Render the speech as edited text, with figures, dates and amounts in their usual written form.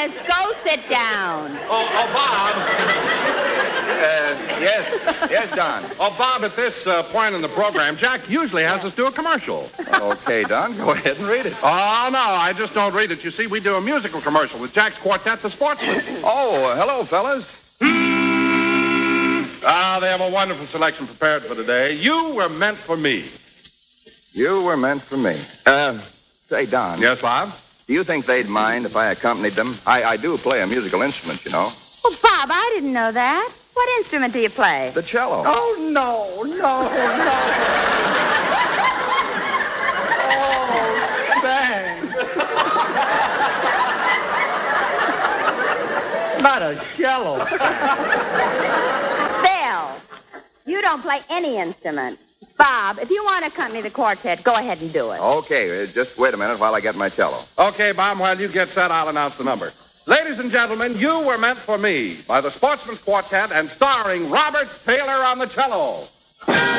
Dennis, go sit down. Oh, Bob. Yes, Don. Oh, Bob, at this point in the program, Jack usually has us do a commercial. Okay, Don, go ahead and read it. Oh, no, I just don't read it. You see, we do a musical commercial with Jack's Quartet, the Sportsmen. Oh, hello, fellas. They have a wonderful selection prepared for today. You were meant for me. You were meant for me. Say, Don. Yes, Bob? Do you think they'd mind if I accompanied them? I do play a musical instrument, you know. Oh, Bob, I didn't know that. What instrument do you play? The cello. Oh, no. Oh, thanks. Not a cello. Phil, you don't play any instrument. Bob, if you want to accompany the quartet, go ahead and do it. Okay, just wait a minute while I get my cello. Okay, Bob, while you get set, I'll announce the number. Ladies and gentlemen, You Were Meant for Me by the Sportsman's Quartet and starring Robert Taylor on the cello.